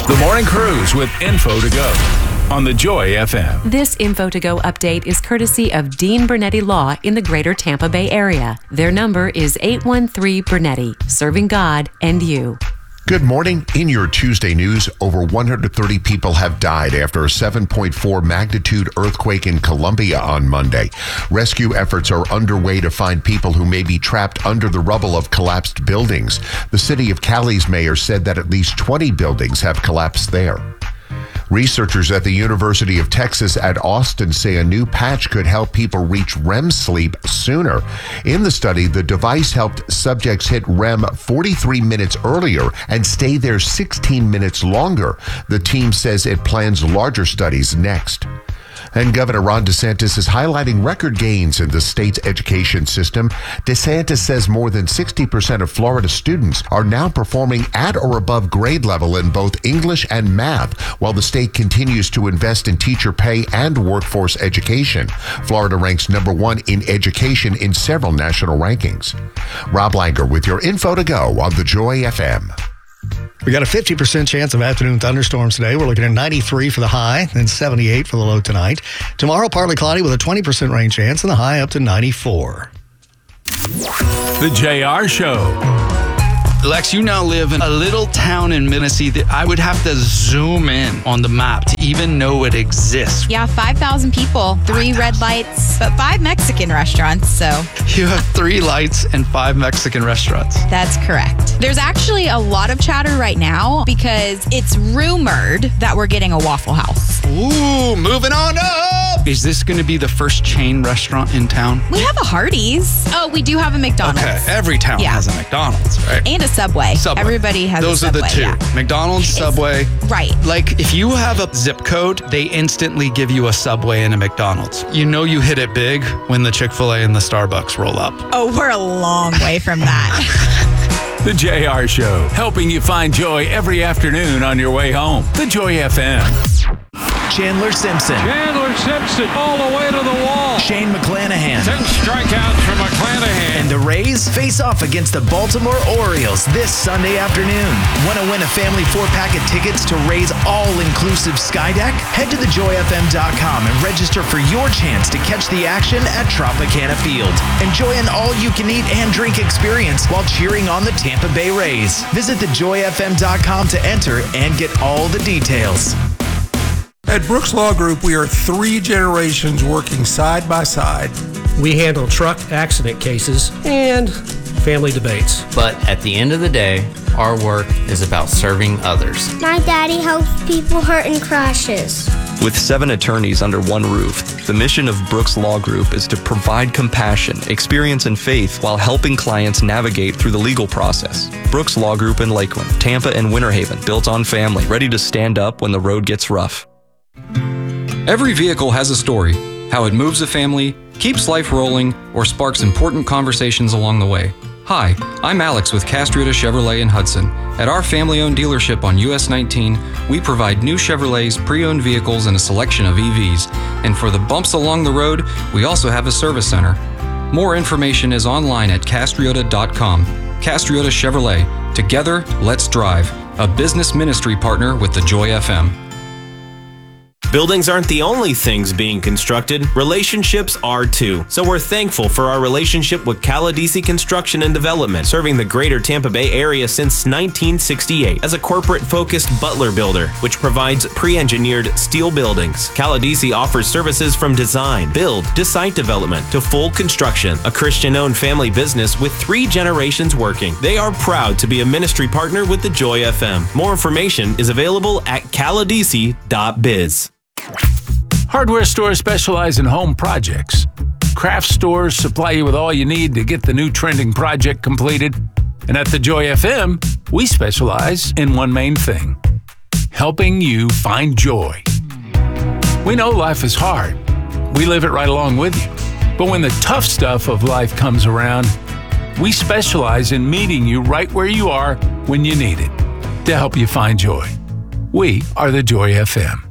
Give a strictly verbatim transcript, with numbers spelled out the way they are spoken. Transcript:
The Morning Cruise with Info to Go on the Joy F M. This Info to Go update is courtesy of Dean Bernetti Law in the greater Tampa Bay area. Their number is eight one three Bernetti, serving God and you. Good morning. In your Tuesday news, over one hundred thirty people have died after a seven point four magnitude earthquake in Colombia on Monday. Rescue efforts are underway to find people who may be trapped under the rubble of collapsed buildings. The city of Cali's mayor said that at least twenty buildings have collapsed there. Researchers at the University of Texas at Austin say a new patch could help people reach R E M sleep sooner. In the study, the device helped subjects hit R E M forty-three minutes earlier and stay there sixteen minutes longer. The team says it plans larger studies next. And Governor Ron DeSantis is highlighting record gains in the state's education system. DeSantis says more than sixty percent of Florida students are now performing at or above grade level in both English and math, while the state continues to invest in teacher pay and workforce education. Florida ranks number one in education in several national rankings. Rob Langer with your Info to Go on the Joy F M. We got a fifty percent chance of afternoon thunderstorms today. We're looking at ninety-three for the high and seventy-eight for the low tonight. Tomorrow, partly cloudy with a twenty percent rain chance and the high up to ninety-four. The J R Show. Lex, you now live in a little town in Minnesota that I would have to zoom in on the map to even know it exists. Yeah, five thousand people, three red lights, but five Mexican restaurants, so. You have three lights and five Mexican restaurants. That's correct. There's actually a lot of chatter right now because it's rumored that we're getting a Waffle House. Ooh, moving on up! Is this going to be the first chain restaurant in town? We have a Hardee's. Oh, we do have a McDonald's. Okay, every town Yeah. has a McDonald's, right? And a Subway. Subway. Everybody has Those a Subway. are the two. Yeah. McDonald's, Subway. Right. Like, if you have a zip code, they instantly give you a Subway and a McDonald's. You know you hit it big when the Chick-fil-A and the Starbucks roll up. Oh, we're a long way from that. The J R Show, helping you find joy every afternoon on your way home. The Joy F M. Chandler Simpson. Chandler Simpson all the way to the wall. Shane McClanahan. Ten strikeouts from McClanahan. And the Rays face off against the Baltimore Orioles this Sunday afternoon. Want to win a family four-pack of tickets to Rays all-inclusive Skydeck? Head to the joy f m dot com and register for your chance to catch the action at Tropicana Field. Enjoy an all-you-can-eat and drink experience while cheering on the Tampa Bay Rays. Visit the joy f m dot com to enter and get all the details. At Brooks Law Group, we are three generations working side by side. We handle truck accident cases and family debates. But at the end of the day, our work is about serving others. My daddy helps people hurt in crashes. With seven attorneys under one roof, the mission of Brooks Law Group is to provide compassion, experience, and faith while helping clients navigate through the legal process. Brooks Law Group in Lakeland, Tampa, and Winter Haven, built on family, ready to stand up when the road gets rough. Every vehicle has a story, how it moves a family, keeps life rolling, or sparks important conversations along the way. Hi, I'm Alex with Castriota Chevrolet in Hudson. At our family-owned dealership on U S nineteen, we provide new Chevrolets, pre-owned vehicles, and a selection of E Vs. And for the bumps along the road, we also have a service center. More information is online at castriota dot com. Castriota Chevrolet. Together, let's drive. A business ministry partner with the Joy F M. Buildings aren't the only things being constructed, relationships are too. So we're thankful for our relationship with Caladisi Construction and Development, serving the greater Tampa Bay area since nineteen sixty-eight as a corporate-focused Butler builder, which provides pre-engineered steel buildings. Caladisi offers services from design, build, to site development, to full construction, a Christian-owned family business with three generations working. They are proud to be a ministry partner with the Joy F M. More information is available at caladisi dot biz. Hardware stores specialize in home projects. Craft stores supply you with all you need to get the new trending project completed. And at the Joy F M, we specialize in one main thing: helping you find joy. We know life is hard. We live it right along with you. But when the tough stuff of life comes around, we specialize in meeting you right where you are when you need it to help you find joy. We are the Joy F M.